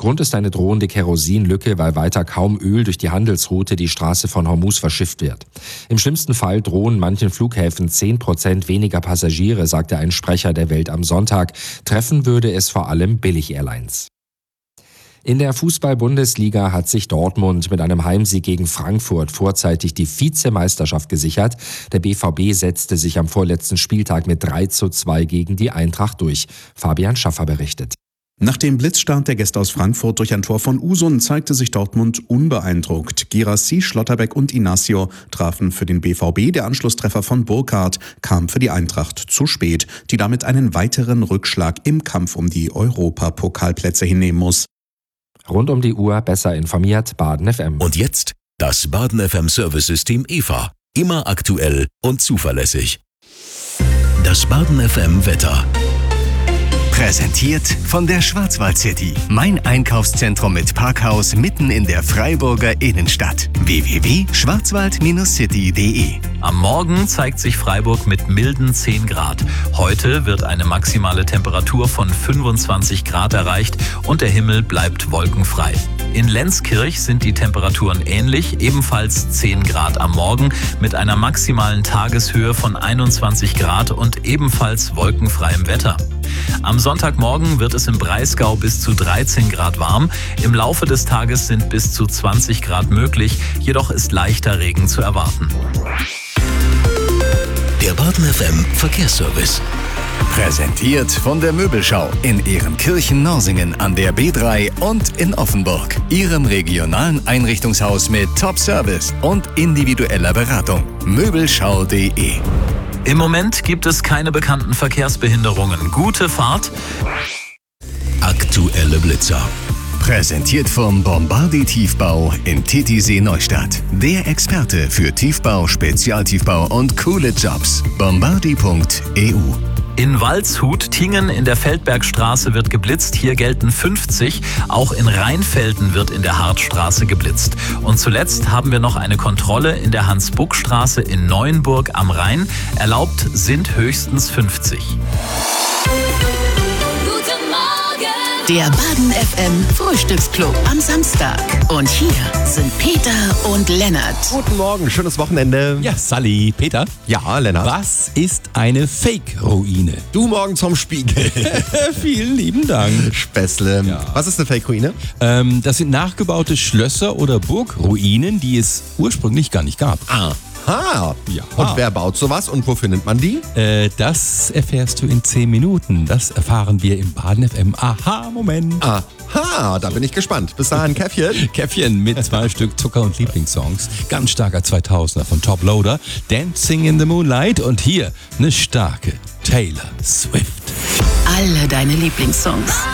Grund ist eine drohende Kerosinlücke, weil weiter kaum Öl durch die Handelsroute die Straße von Hormuz verschifft wird. Im schlimmsten Fall drohen manchen Flughäfen 10% weniger Passagiere, sagte ein Sprecher der Welt am Sonntag. Treffen würde es vor allem Billig-Airlines. In der Fußball-Bundesliga hat sich Dortmund mit einem Heimsieg gegen Frankfurt vorzeitig die Vizemeisterschaft gesichert. Der BVB setzte sich am vorletzten Spieltag mit 3:2 gegen die Eintracht durch. Fabian Schaffer berichtet. Nach dem Blitzstart der Gäste aus Frankfurt durch ein Tor von Usun zeigte sich Dortmund unbeeindruckt. Guirassy, Schlotterbeck und Inacio trafen für den BVB. Der Anschlusstreffer von Burkhardt kam für die Eintracht zu spät, die damit einen weiteren Rückschlag im Kampf um die Europapokalplätze hinnehmen muss. Rund um die Uhr besser informiert, Baden FM. Und jetzt das Baden FM Service-System EVA. Immer aktuell und zuverlässig. Das Baden FM Wetter. Präsentiert von der Schwarzwald City. Mein Einkaufszentrum mit Parkhaus mitten in der Freiburger Innenstadt. www.schwarzwald-city.de. Am Morgen zeigt sich Freiburg mit milden 10 Grad. Heute wird eine maximale Temperatur von 25 Grad erreicht und der Himmel bleibt wolkenfrei. In Lenzkirch sind die Temperaturen ähnlich, ebenfalls 10 Grad am Morgen mit einer maximalen Tageshöhe von 21 Grad und ebenfalls wolkenfreiem Wetter. Am Sonntagmorgen wird es im Breisgau bis zu 13 Grad warm. Im Laufe des Tages sind bis zu 20 Grad möglich, jedoch ist leichter Regen zu erwarten. Der Baden FM Verkehrsservice. Präsentiert von der Möbelschau in Ehrenkirchen-Norsingen an der B3 und in Offenburg. Ihrem regionalen Einrichtungshaus mit Top-Service und individueller Beratung. Möbelschau.de. Im Moment gibt es keine bekannten Verkehrsbehinderungen. Gute Fahrt. Aktuelle Blitzer. Präsentiert vom Bombardi Tiefbau in Titisee Neustadt. Der Experte für Tiefbau, Spezialtiefbau und coole Jobs. Bombardi.eu. In Waldshut-Tingen in der Feldbergstraße wird geblitzt. Hier gelten 50. Auch in Rheinfelden wird in der Hartstraße geblitzt. Und zuletzt haben wir noch eine Kontrolle in der Hans-Buck-Straße in Neuenburg am Rhein. Erlaubt sind höchstens 50. Der Baden FM Frühstücksclub am Samstag. Und hier sind Peter und Lennart. Guten Morgen, schönes Wochenende. Ja, Sally, Peter. Ja, Lennart. Was ist eine Fake-Ruine? Du morgen zum Spiegel. Vielen lieben Dank. Späßle. Ja. Was ist eine Fake-Ruine? Das sind nachgebaute Schlösser oder Burgruinen, die es ursprünglich gar nicht gab. Aha. Ja. Und wer baut sowas und wo findet man die? Das erfährst du in 10 Minuten. Das erfahren wir im Baden FM Aha-Moment. Aha, da bin ich gespannt. Bis dahin, Käffchen. Käffchen mit 2 Stück Zucker- und Lieblingssongs. Ganz starker 2000er von Top Loader. Dancing in the Moonlight. Und hier eine starke Taylor Swift. Alle deine Lieblingssongs.